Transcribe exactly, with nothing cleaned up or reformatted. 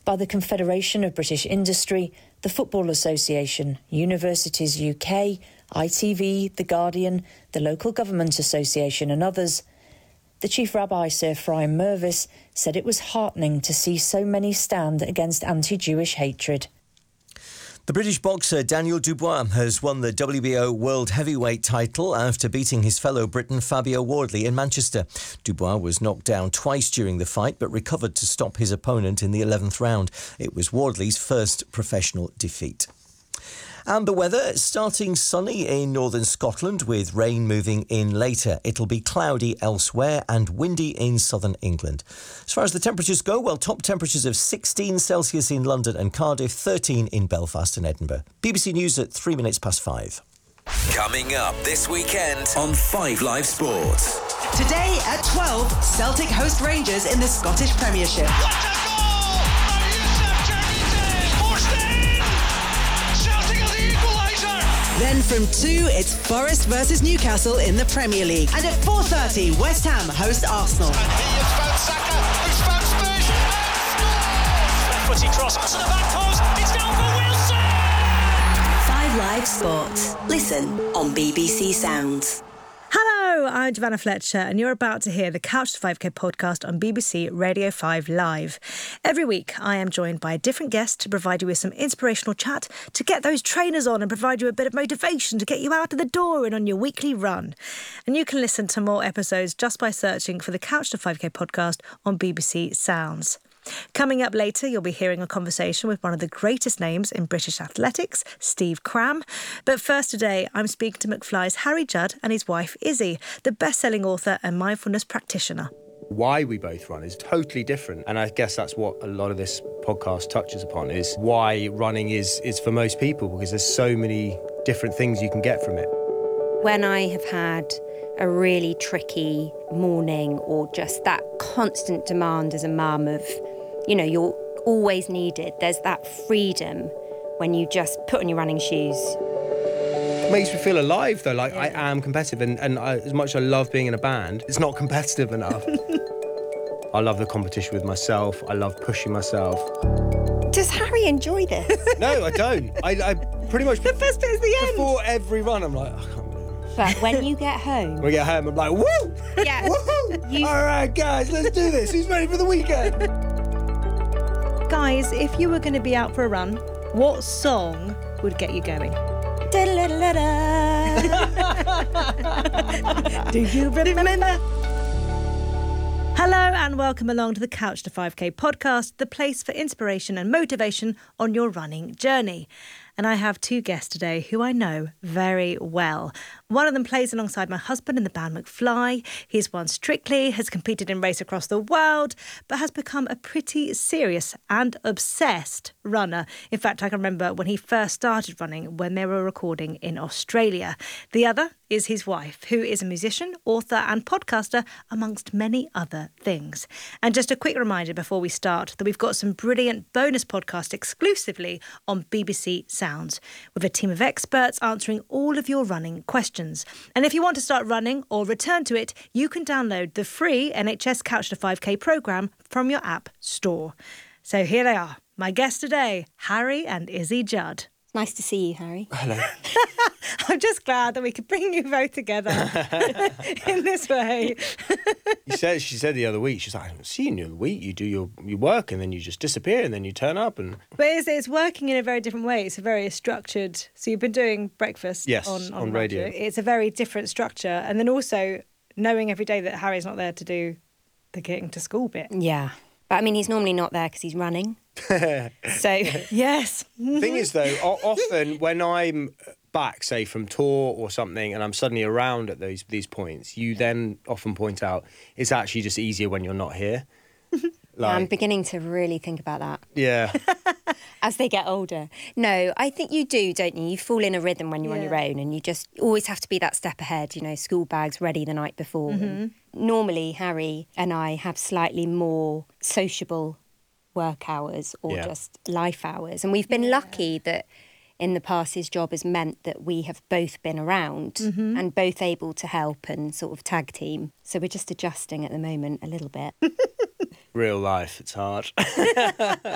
by the Confederation of British Industry, the Football Association, Universities U K, I T V, The Guardian, the Local Government Association and others. The Chief Rabbi, Sir Ephraim Mervis, said it was heartening to see so many stand against anti-Jewish hatred. The British boxer Daniel Dubois has won the W B O World Heavyweight title after beating his fellow Briton Fabio Wardley in Manchester. Dubois was knocked down twice during the fight but recovered to stop his opponent in the eleventh round. It was Wardley's first professional defeat. And the weather, starting sunny in northern Scotland with rain moving in later. It'll be cloudy elsewhere and windy in southern England. As far as the temperatures go, well, top temperatures of sixteen Celsius in London and Cardiff, thirteen in Belfast and Edinburgh. B B C News at three minutes past five. Coming up this weekend on Five Live Sports. Today at twelve, Celtic host Rangers in the Scottish Premiership. What a goal! And Youssef Cherkiti forced it in! Celtic are the equaliser! Then from two, it's Forest versus Newcastle in the Premier League. And at four thirty, West Ham host Arsenal. And he has found Saka, who's found space, and scores! Left-footy cross to the back post, it's down for Wilson! Five Live Sports. Listen on B B C Sounds. Hello, I'm Giovanna Fletcher and you're about to hear the Couch to five K podcast on B B C Radio five Live. Every week I am joined by a different guest to provide you with some inspirational chat, to get those trainers on and provide you a bit of motivation to get you out of the door and on your weekly run. And you can listen to more episodes just by searching for the Couch to five K podcast on B B C Sounds. Coming up later, you'll be hearing a conversation with one of the greatest names in British athletics, Steve Cram. But first today, I'm speaking to McFly's Harry Judd and his wife, Izzy, the best-selling author and mindfulness practitioner. Why we both run is totally different. And I guess that's what a lot of this podcast touches upon, is why running is, is for most people, because there's so many different things you can get from it. When I have had a really tricky morning or just that constant demand as a mum of, you know, you're always needed, there's that freedom when you just put on your running shoes. It makes me feel alive, though. Like, yeah. I am competitive, and, and I, as much as I love being in a band, it's not competitive enough. I love the competition with myself. I love pushing myself. Does Harry enjoy this? No, I don't. I, I pretty much... The best bit is the end. Before every run, I'm like, I can't. But when you get home... When we get home, I'm like, woo! Yeah. Woohoo! You... All right, guys, let's do this. Who's ready for the weekend? Guys, if you were going to be out for a run, what song would get you going? Do you remember? Hello and welcome along to the Couch to five K podcast, the place for inspiration and motivation on your running journey. And I have two guests today who I know very well. One of them plays alongside my husband in the band McFly. He's won Strictly, has competed in Race Across the World, but has become a pretty serious and obsessed runner. In fact, I can remember when he first started running when they were recording in Australia. The other is his wife, who is a musician, author and podcaster, amongst many other things. And just a quick reminder before we start that we've got some brilliant bonus podcasts exclusively on B B C Sounds, with a team of experts answering all of your running questions. And if you want to start running or return to it, you can download the free N H S Couch to five K programme from your app store. So here they are, my guests today, Harry and Izzy Judd. Nice to see you, Harry. Hello. I'm just glad that we could bring you both together in this way. You said, she said the other week, she's like, I haven't seen you in a week. You do your, your work and then you just disappear and then you turn up. and. But it's, it's working in a very different way. It's a very structured... So you've been doing breakfast yes, on, on, on radio. radio. It's a very different structure. And then also knowing every day that Harry's not there to do the getting to school bit. Yeah. But I mean, he's normally not there because he's running. So, yes. Thing is, though, often when I'm back, say, from tour or something, and I'm suddenly around at those these points, you then often point out it's actually just easier when you're not here. Like, yeah, I'm beginning to really think about that. Yeah. As they get older. No, I think you do, don't you? You fall in a rhythm when you're yeah. on your own, and you just always have to be that step ahead, you know, school bags ready the night before. Mm-hmm. Normally, Harry and I have slightly more sociable work hours or yeah. just life hours. And we've been yeah. lucky that in the past his job has meant that we have both been around mm-hmm. and both able to help and sort of tag team. So we're just adjusting at the moment a little bit. Real life, it's hard.